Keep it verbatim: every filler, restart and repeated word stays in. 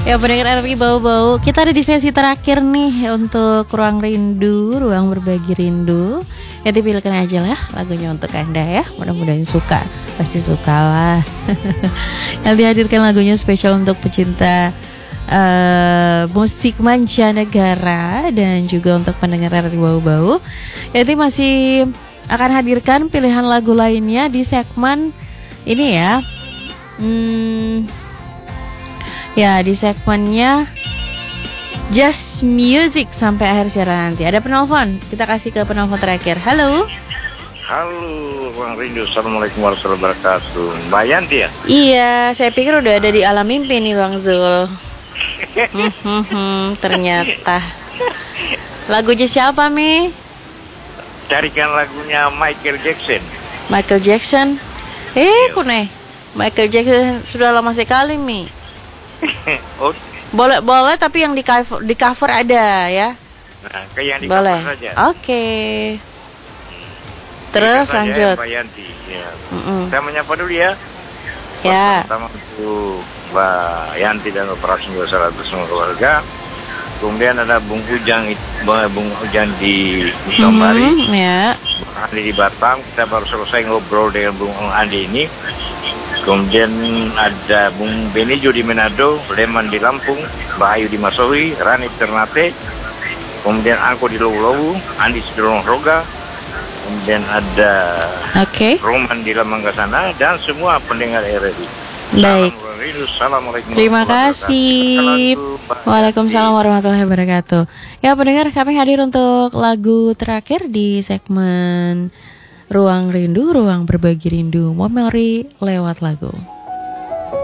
Ya pendengar R R I Bau-Bau, kita ada di sesi terakhir nih untuk Ruang Rindu, Ruang Berbagi Rindu. Ya dipilihkan aja lah lagunya untuk Anda ya, mudah-mudahan suka, pasti suka lah. Yang dihadirkan lagunya spesial untuk pecinta uh, musik mancanegara dan juga untuk pendengar R R I Bau-Bau. Jadi masih akan hadirkan pilihan lagu lainnya di segmen ini ya. Hmm, ya di segmennya Just Music sampai akhir siaran nanti. Ada penelpon, kita kasih ke penelpon terakhir. Halo. Halo Bang Rindu, Assalamualaikum warahmatullahi wabarakatuh. Mbak Yanti ya? Iya, saya pikir udah ada di alam mimpi nih Bang Zul. hmm, hmm, hmm, ternyata. Lagunya siapa Mi? Carikan lagunya Michael Jackson. Michael Jackson? Eh kuneh, Michael Jackson sudah lama sekali Mi. Oh. Boleh boleh tapi yang di cover, di cover ada ya. Nah, kayak yang di boleh. cover saja. Oke. Okay. Terus saja, lanjut. Mbak Yanti. Ya. Mm-mm. Saya menyapa dulu ya. Ya. Pertama untuk Mbak Yanti dan operasi bersama semua keluarga. Kemudian ada Bung Ujang, Bung Ujang di Nusa Mm-hmm, ya. Bung Andi di Batam. Kita baru selesai ngobrol dengan Bung Andi ini. Kemudian ada Bung Benijo di Manado, Leman di Lampung, Bahayu di Masohi, Rani Ternate, kemudian Angko di Lowu-Lowu, Andi Sidorong Roga, kemudian ada okay. Roman di Lamangga sana, dan semua pendengar R R I. Baik. Assalamualaikum. Terima kasih. Waalaikumsalam warahmatullahi wabarakatuh. Ya pendengar, kami hadir untuk lagu terakhir di segmen Ruang Rindu, Ruang Berbagi Rindu, Memori lewat lagu.